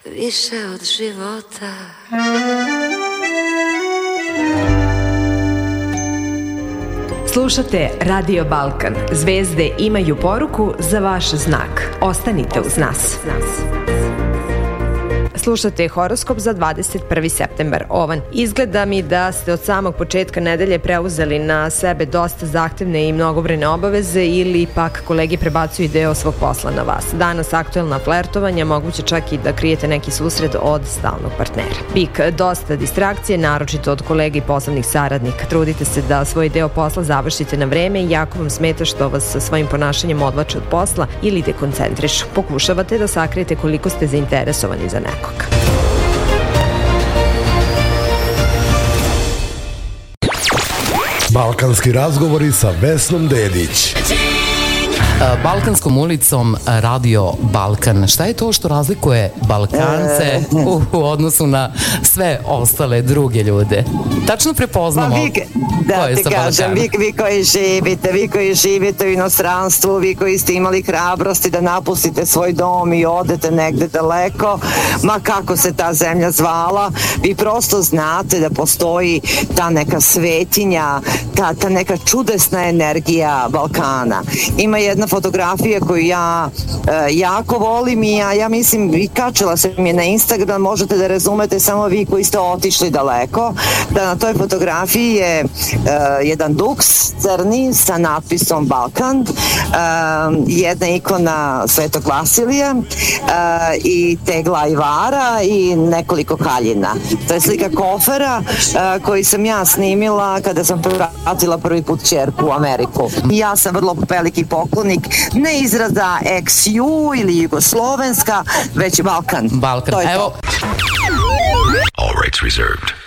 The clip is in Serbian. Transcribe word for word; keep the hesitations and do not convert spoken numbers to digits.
više od života. Slušate Radio Balkan. Zvezde imaju poruku za vaš znak. Ostanite uz nas. Slušate horoskop za dvadeset prvi septembar. Ovan, izgleda mi da ste od samog početka nedelje preuzeli na sebe dosta zahtevne i mnogobrojne obaveze ili pak kolege prebacuju deo svog posla na vas. Danas aktuelna flertovanja, moguće čak i da krijete neki susret od stalnog partnera. Bik, dosta distrakcije, naročito od kolega i poslovnih saradnika. Trudite se da svoj deo posla završite na vreme i jako vam smeta što vas sa svojim ponašanjem odvlače od posla ili dekoncentrišu. Pokušavate da sakrijete koliko ste zainteresovani za nekog. Balkanski razgovori sa Vesnom Dedić. Balkanskom ulicom Radio Balkan. Šta je to što razlikuje Balkance u, u odnosu na sve ostale druge ljude? Tačno prepoznamo pa vi, da ti kažem, vi, vi koji živite, vi koji živite u inostranstvu, vi koji ste imali hrabrosti da napustite svoj dom i odete negde daleko, ma kako se ta zemlja zvala, vi prosto znate da postoji ta neka svetinja, ta, ta neka čudesna energija Balkana. Ima jedna fotografija koju ja e, jako volim i ja, ja mislim i kačila sam je na Instagram, možete da razumete samo vi koji ste otišli daleko, da na toj fotografiji je e, jedan duks crni sa natpisom Balkan, e, jedna ikona Svetog Vasilija e, i tegla ajvara i nekoliko kaljina. To je slika kofera e, koji sam ja snimila kada sam pratila prvi put ćerku u Ameriku. I ja sam vrlo veliki poklonik ne izraza ex ju ili jugoslovenska, već Balkan. Balkan. To je Evo. to. All rights reserved.